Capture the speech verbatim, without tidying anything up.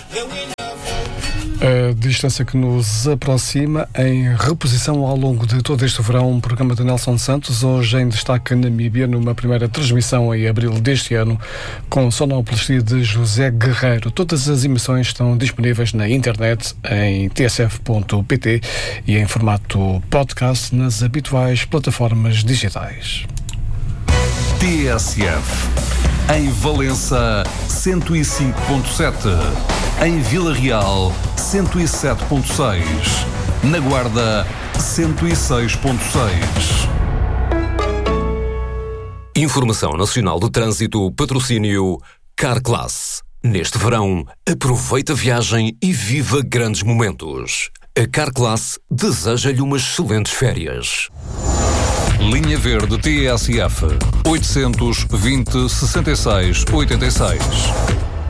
A distância que nos aproxima em reposição ao longo de todo este verão, um programa de Nelson Santos, hoje em destaque Namíbia, numa primeira transmissão em abril deste ano, com sonoplastia de José Guerreiro. Todas as emissões estão disponíveis na internet em t s f ponto p t e em formato podcast nas habituais plataformas digitais. T S F. Em Valença, cento e cinco ponto sete. Em Vila Real, cento e sete ponto seis. Na Guarda, cento e seis ponto seis. Informação Nacional de Trânsito, patrocínio Carclass. Neste verão, aproveita a viagem e viva grandes momentos. A Carclass deseja-lhe umas excelentes férias. Linha Verde T S F oitocentos e vinte, sessenta e seis, oitenta e seis.